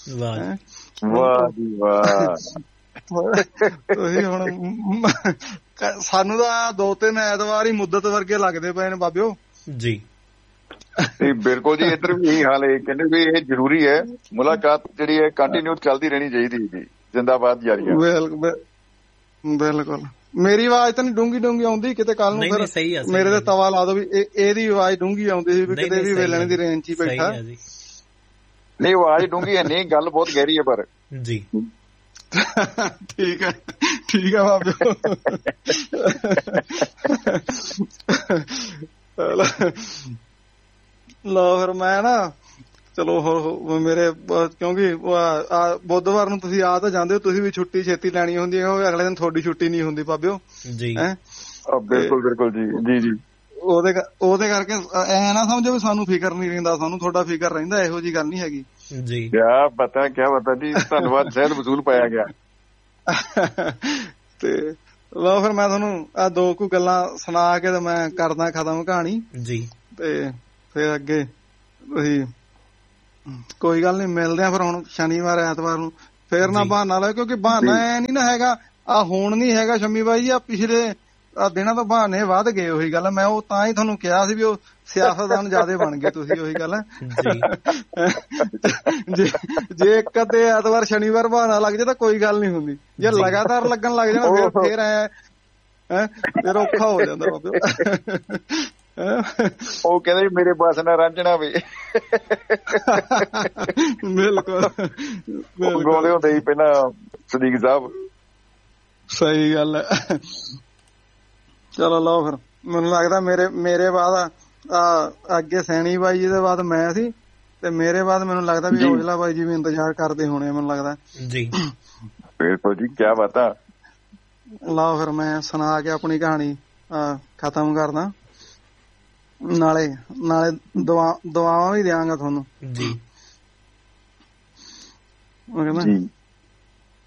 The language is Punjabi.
ਵਾਹ ਜੀ ਵਾਹ। ਤੁਸੀਂ ਹੁਣ ਸਾਨੂੰ ਤਾਂ 2-3 ਐਤਵਾਰ ਹੀ ਮੁੱਦਤ ਵਰਗੇ ਲੱਗਦੇ ਪਏ ਨੇ ਬਾਬਿਓ ਜੀ। ਬਿਲਕੁਲ ਜੀ, ਇੱਧਰ ਵੀ ਇਹੀ ਹਾਲ ਹੈ। ਕਹਿੰਦੇ ਵੀ ਇਹ ਜ਼ਰੂਰੀ ਹੈ, ਮੁਲਾਕਾਤ ਜਿਹੜੀ ਹੈ ਕੰਟੀਨਿਊ ਚੱਲਦੀ ਰਹਿਣੀ ਚਾਹੀਦੀ ਜੀ। ਜ਼ਿੰਦਾਬਾਦ ਜਾਰੀ ਹੈ। ਬਿਲਕੁਲ। ਮੇਰੀ ਆਵਾਜ਼ ਤਾਂ ਨੀ ਡੂੰਗੀ ਆਉਂਦੀ ਕਿਤੇ ਕੱਲ ਨੂੰ ਫਿਰ ਮੇਰੇ ਤੇ ਤਵਾ ਲਾ ਦੋ ਵੀ ਇਹਦੀ ਆਵਾਜ਼ ਡੂੰਗੀ ਆਉਂਦੀ ਸੀ ਵੀ ਕਿਤੇ ਵੀ ਵੇਲਣੇ ਦੀ ਰੇਂਜ ਚ ਹੀ ਬੈਠਾ। ਨਹੀਂ ਆਵਾਜ਼ ਡੂੰਗੀ ਹੈ ਨਹੀਂ, ਗੱਲ ਬਹੁਤ ਗਹਿਰੀ ਹੈ ਪਰ ਜੀ। ਠੀਕ ਹੈ ਬਾਬਿਓ। ਲਓ ਫਿਰ ਮੈਂ ਨਾ ਚਲੋ ਮੇਰੇ ਕਿਉਂਕਿ ਬੁੱਧਵਾਰ ਨੂੰ ਤੁਸੀਂ ਆ ਤਾਂ ਜਾਂਦੇ ਹੋ, ਤੁਸੀਂ ਵੀ ਛੁੱਟੀ ਛੇਤੀ ਲੈਣੀ ਹੁੰਦੀ ਹੈ, ਅਗਲੇ ਦਿਨ ਤੁਹਾਡੀ ਛੁੱਟੀ ਨਹੀਂ ਹੁੰਦੀ ਬਾਬਿਓ ਜੀ। ਬਿਲਕੁਲ ਜੀ ਜੀ। ਉਹਦੇ ਕਰਕੇ ਐ ਨਾ ਸਮਝੋ ਵੀ ਸਾਨੂੰ ਫਿਕਰ ਨਹੀਂ ਰਹਿੰਦਾ, ਸਾਨੂੰ ਤੁਹਾਡਾ ਫਿਕਰ ਰਹਿੰਦਾ, ਇਹੋ ਜਿਹੀ ਗੱਲ ਨਹੀਂ ਹੈਗੀ ਜੀ। ਕਿਆ ਪਤਾ ਜੀ, ਧੰਨਵਾਦ ਸ਼ਾਇਦ ਵਸੂਲ ਪਾਇਆ ਗਿਆ। ਤੇ ਲਓ ਫਿਰ ਮੈਂ ਤੁਹਾਨੂੰ ਆਹ 2 ਕੁ ਗੱਲਾਂ ਸੁਣਾ ਕੇ ਤੇ ਮੈਂ ਕਰਦਾ ਖਤਮ ਕਹਾਣੀ ਜੀ। ਤੇ ਫਿਰ ਅੱਗੇ ਤੁਸੀਂ ਕੋਈ ਗੱਲ ਨੀ, ਮਿਲਦੇ ਆ ਫਿਰ ਹੁਣ ਸ਼ਨੀਵਾਰ ਐਤਵਾਰ ਨੂੰ। ਫੇਰ ਨਾ ਬਹਾਨਾ ਲਾਓ, ਕਿਉਂਕਿ ਬਹਾਨਾ ਐ ਨੀ ਨਾ ਹੈਗਾ ਆਹ ਹੁਣ ਨੀ ਹੈਗਾ ਸ਼ੰਮੀ ਬਾਈ ਜੀ, ਆ ਪਿਛਲੇ ਦਿਨਾਂ ਤੋਂ ਬਹਾਨੇ ਵੱਧ ਗਏ। ਉਹੀ ਗੱਲ ਮੈਂ ਉਹ ਤਾਂ ਹੀ ਤੁਹਾਨੂੰ ਕਿਹਾ ਸੀ ਵੀ ਉਹ ਸਿਆਸਤਦਾਨ ਜ਼ਿਆਦੇ ਬਣ ਗਏ ਤੁਸੀਂ। ਉਹੀ ਗੱਲ ਜੇ ਇੱਕ ਅੱਧੇ ਐਤਵਾਰ ਸ਼ਨੀਵਾਰ ਬਹਾਨਾ ਲੱਗ ਜਾਏ ਤਾਂ ਕੋਈ ਗੱਲ ਨੀ ਹੁੰਦੀ, ਜੇ ਲਗਾਤਾਰ ਲੱਗਣ ਲੱਗ ਜਾਣਾ ਫੇਰ ਐ ਫਿਰ ਔਖਾ ਹੋ ਜਾਂਦਾ ਬਾਬਾ। ਉਹ ਕਹਿੰਦੇ ਮੇਰੇ ਬਸ ਨਾ ਰਾਂਝਣਾ ਵੀ। ਬਿਲਕੁਲ ਗਾਉਂਦੇ ਹੁੰਦੇ ਸੀ ਪਹਿਲਾਂ ਸਦੀਕ ਸਾਹਿਬ। ਸਹੀ ਗੱਲ ਹੈ। ਚਲੋ ਲਓ ਫਿਰ, ਮੈਨੂੰ ਲੱਗਦਾ ਮੇਰੇ ਬਾਅਦ ਅੱਗੇ ਸੈਣੀ ਬਾਈ ਜੀ ਦੇ ਬਾਅਦ ਮੈਂ ਸੀ, ਤੇ ਮੇਰੇ ਬਾਅਦ ਮੈਨੂੰ ਲੱਗਦਾ ਵੀ ਔਜਲਾ ਬਾਈ ਜੀ ਵੀ ਇੰਤਜ਼ਾਰ ਕਰਦੇ ਹੋਣੇ ਮੈਨੂੰ ਲੱਗਦਾ ਜੀ। ਬਿਲਕੁਲ ਜੀ, ਕਿਆ ਬਾਤ ਆ। ਲਓ ਫਿਰ ਮੈਂ ਸੁਣਾ ਕੇ ਆਪਣੀ ਕਹਾਣੀ ਖਤਮ ਕਰਦਾ, ਨਾਲੇ ਦੁਆਵਾਂ ਵੀ ਦਿਆਂਗਾ ਤੁਹਾਨੂੰ ਜੀ।